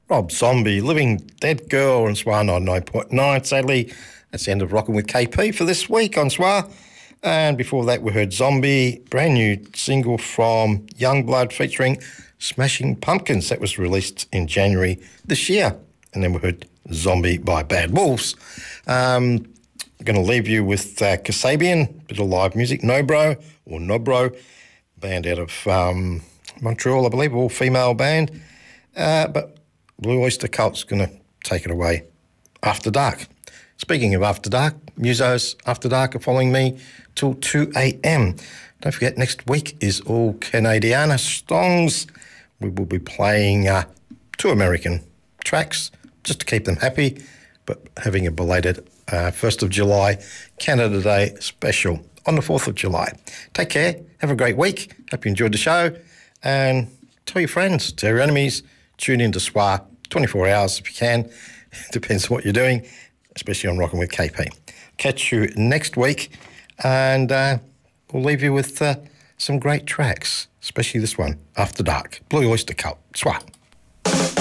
Rob Zombie, Living Dead Girl on SWAR 99.9. Sadly, that's the end of Rocking with KP for this week on SWAR. And before that, we heard Zombie, brand new single from Youngblood featuring Smashing Pumpkins. That was released in January this year. And then we heard Zombie by Bad Wolves. I'm going to leave you with Kasabian, bit of live music, Nobro, band out of Montreal, I believe, all female band. But Blue Oyster Cult's going to take it away. After Dark. Speaking of After Dark, Musos After Dark are following me till 2 a.m. Don't forget, next week is all Canadiana songs. We will be playing 2 American tracks just to keep them happy, but having a belated 1st of July Canada Day special on the 4th of July. Take care. Have a great week. Hope you enjoyed the show. And tell your friends, tell your enemies, tune in to SWAR 24 hours if you can. Depends on what you're doing, especially on Rocking with KP. Catch you next week, and we'll leave you with some great tracks, especially this one, After Dark, Blue Oyster Cult, SWAR.